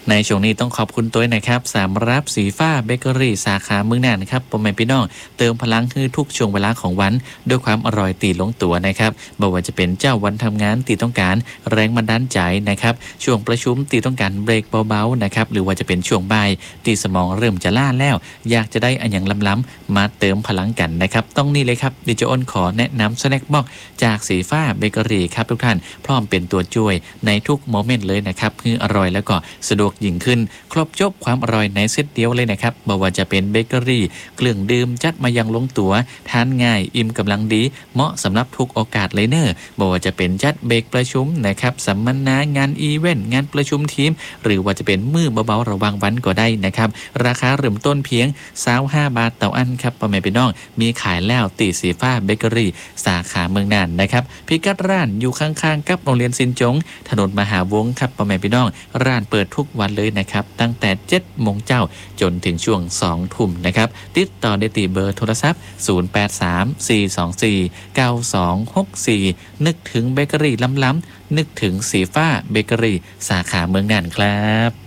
ในช่วงนี้ต้องขอบคุณตัวนะครับสำหรับสีฟ้าเบเกอรี่สาขาเมืองน่านนะครับพ่อแม่พี่น้องเติมพลังให้ทุกช่วงเวลาของวันด้วยความอร่อยตีลงตัวนะครับไม่ว่าจะเป็นเจ้าวันทำงานตีต้องการแรงบันดาลใจนะครับช่วงประชุมตีต้องการเบรกเบาๆนะครับหรือว่าจะเป็นช่วงบ่ายตีสมองเริ่มจะล้าแล้วอยากจะได้อันอย่างล้ำๆมาเติมพลังกันนะครับต้องนี่เลยครับดิจิอ้นขอแนะนำสแน็คบ็อกจากสีฟ้าเบเกอรี่ครับทุกท่านพร้อมเป็นตัวช่วยในทุกโมเมนต์เลยนะครับคืออร่อยแล้วก็สะดวกยิ่งขึ้นครบจบความอร่อยในเซตเดียวเลยนะครับไม่ว่าจะเป็นเบเกอรี่เครื่องดื่มจัดมายังลงตัวทานง่ายอิ่มกำลังดีเหมาะสำหรับทุกโอกาสเลยเนอะไม่ว่าจะเป็นจัดเบรกประชุมนะครับสัมมนางานอีเวนต์งานประชุมทีมหรือว่าจะเป็นมื้อเบาๆระวังวันก็ได้นะครับราคาเริ่มต้นเพียง25 บาทต่ออันครับพ่อแม่พี่น้องมีขายแล้วตีสีฟ้าเบเกอรี่สาขาเมืองน่านนะครับพิกัดร้านอยู่ข้างๆกับโรงเรียนซินจงถนนมหาวงศ์ครับพ่อแม่พี่น้องร้านเปิดทุกวันเลยนะครับตั้งแต่7 โมงเจ้าจนถึงช่วง2 ทุ่มนะครับติดต่อได้ที่เบอร์โทรศัพท์0834249264นึกถึงเบเกอรี่ล้ำๆนึกถึงสีฟ้าเบเกอรี่สาขาเมืองน่านครับ